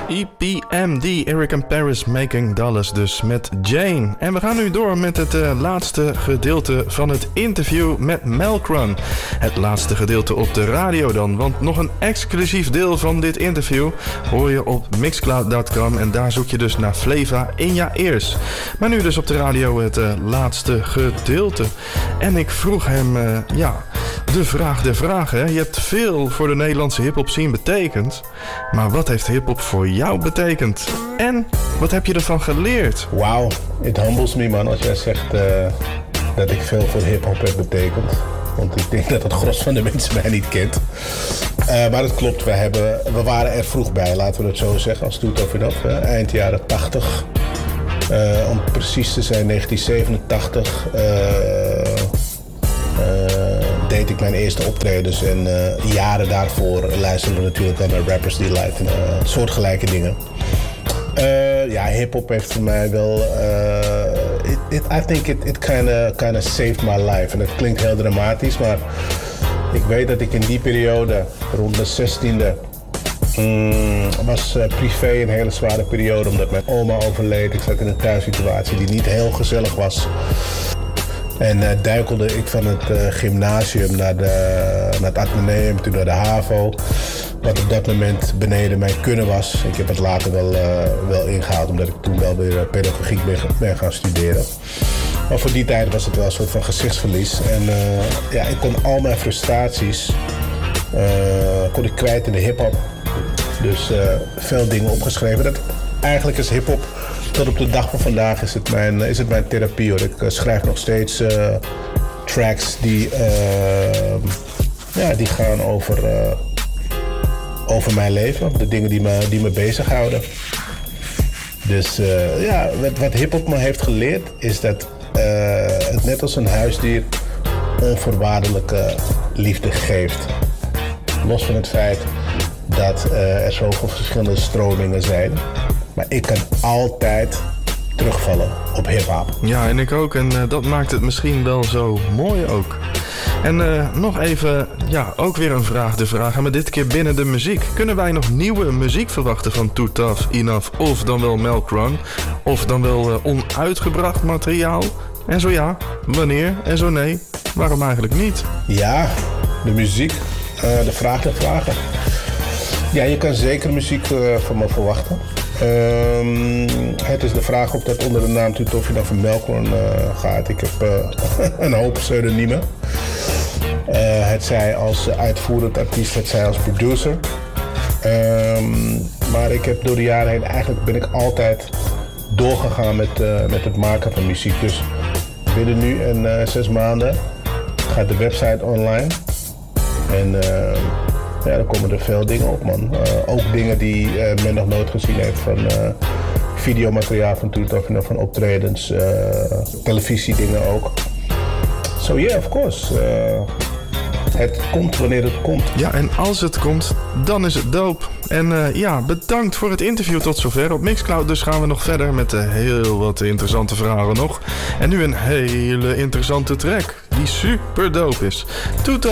EPMD, Eric and Paris Making Dollars dus met Jane. En we gaan nu door met het laatste gedeelte van het interview met Melkrun. Het laatste gedeelte op de radio dan, want nog een exclusief deel van dit interview hoor je op Mixcloud.com en daar zoek je dus naar Flava in je ears. Maar nu dus op de radio het laatste gedeelte. En ik vroeg hem, de vraag der vragen. Hè? Je hebt veel voor de Nederlandse hip-hop scene betekend. Maar wat heeft hip-hop voor jou betekend? En wat heb je ervan geleerd? Wauw, it humbles me man als jij zegt dat ik veel voor hip-hop heb betekend. Want ik denk dat het gros van de mensen mij niet kent. Maar het klopt, we waren er vroeg bij, laten we het zo zeggen, als Toet of Enough. Eind jaren 80. Om precies te zijn, 1987. Deed ik mijn eerste optredens en jaren daarvoor luisterden we natuurlijk al naar Rappers Delight en soortgelijke dingen. Hip-hop heeft voor mij wel... I think it kinda saved my life. En het klinkt heel dramatisch, maar ik weet dat ik in die periode, rond de 16e, was privé een hele zware periode omdat mijn oma overleed. Ik zat in een thuissituatie die niet heel gezellig was. En duikelde ik van het gymnasium naar het Atheneum, toen naar de HAVO. Wat op dat moment beneden mijn kunnen was. Ik heb het later wel ingehaald, omdat ik toen wel weer pedagogiek ben gaan studeren. Maar voor die tijd was het wel een soort van gezichtsverlies. En ik kon al mijn frustraties kon ik kwijt in de hiphop. Dus veel dingen opgeschreven. Eigenlijk is hiphop, tot op de dag van vandaag is het mijn therapie hoor. Ik schrijf nog steeds tracks die gaan over mijn leven. De dingen die me bezighouden. Dus wat hiphop me heeft geleerd is dat het net als een huisdier onvoorwaardelijke liefde geeft. Los van het feit dat er zoveel verschillende stromingen zijn. Maar ik kan altijd terugvallen op hip-hop. Ja, en ik ook. En dat maakt het misschien wel zo mooi ook. En nog even, ook weer een vraag de vraag. Maar dit keer binnen de muziek. Kunnen wij nog nieuwe muziek verwachten van Too Tough Enough? Of dan wel Melkrun? Of dan wel onuitgebracht materiaal? En zo ja, wanneer? En zo nee, waarom eigenlijk niet? Ja, de muziek. De vraag der vragen. Ja, je kan zeker muziek van me verwachten. Het is de vraag of dat onder de naam Too Tough Enough van Melkrun gaat. Ik heb een hoop pseudoniemen. Het zij als uitvoerend artiest, het zij als producer. Maar ik heb door de jaren heen, eigenlijk ben ik altijd doorgegaan met het maken van muziek. Dus binnen nu en 6 maanden gaat de website online. En dan komen er veel dingen op, man. Ook dingen die men nog nooit gezien heeft van videomateriaal van Too Tough Enough, van optredens, televisiedingen ook. So yeah, of course. Het komt wanneer het komt. Ja, en als het komt, dan is het dope. En bedankt voor het interview tot zover. Op Mixcloud dus gaan we nog verder met heel wat interessante vragen nog. En nu een hele interessante track die super dope is. Toet